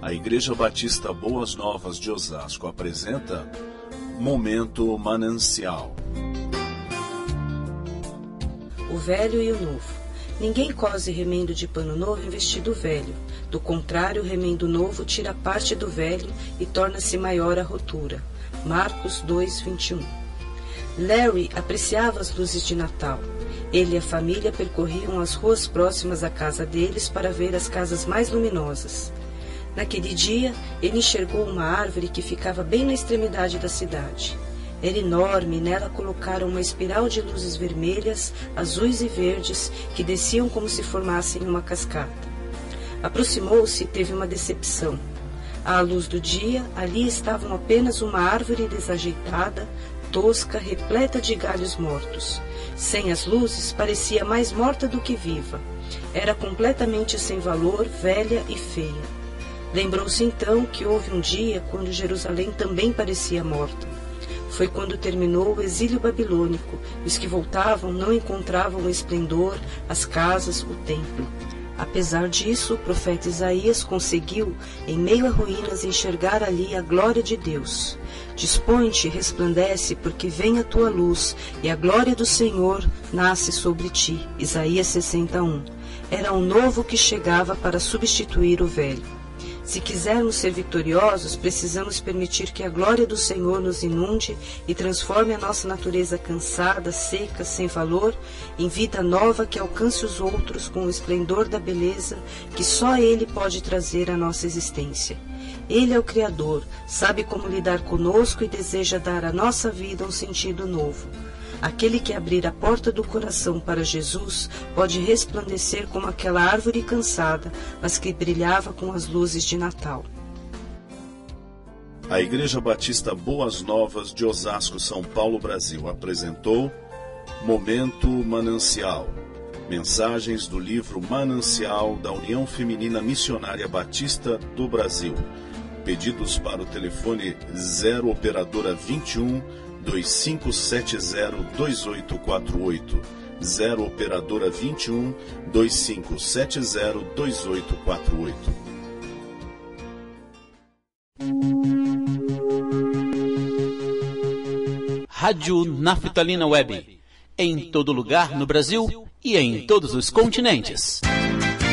A Igreja Batista Boas Novas de Osasco apresenta Momento Manancial. O velho e o novo. Ninguém cose remendo de pano novo em vestido velho. Do contrário, o remendo novo tira parte do velho e torna-se maior a rotura. Marcos 2:21. Larry apreciava as luzes de Natal. Ele e a família percorriam as ruas próximas à casa deles para ver as casas mais luminosas. Naquele dia, ele enxergou uma árvore que ficava bem na extremidade da cidade. Era enorme e nela colocaram uma espiral de luzes vermelhas, azuis e verdes que desciam como se formassem uma cascata. Aproximou-se e teve uma decepção. À luz do dia, ali estavam apenas uma árvore desajeitada, tosca, repleta de galhos mortos. Sem as luzes, parecia mais morta do que viva. Era completamente sem valor, velha e feia. Lembrou-se então que houve um dia quando Jerusalém também parecia morta. Foi quando terminou o exílio babilônico. Os que voltavam não encontravam o esplendor, as casas, o templo. Apesar disso, o profeta Isaías conseguiu, em meio a ruínas, enxergar ali a glória de Deus. Dispõe-te e resplandece, porque vem a tua luz, e a glória do Senhor nasce sobre ti. Isaías 61. Era um novo que chegava para substituir o velho. Se quisermos ser vitoriosos, precisamos permitir que a glória do Senhor nos inunde e transforme a nossa natureza cansada, seca, sem valor, em vida nova que alcance os outros com o esplendor da beleza que só Ele pode trazer à nossa existência. Ele é o Criador, sabe como lidar conosco e deseja dar à nossa vida um sentido novo. Aquele que abrir a porta do coração para Jesus pode resplandecer como aquela árvore cansada, mas que brilhava com as luzes de Natal. A Igreja Batista Boas Novas de Osasco, São Paulo, Brasil apresentou Momento Manancial. Mensagens do livro Manancial da União Feminina Missionária Batista do Brasil. Pedidos para o telefone 0 operadora 21 2570-2848, 0 operadora 21 2570-2848. Rádio Naftalina Web, em todo lugar no Brasil e em todos os continentes.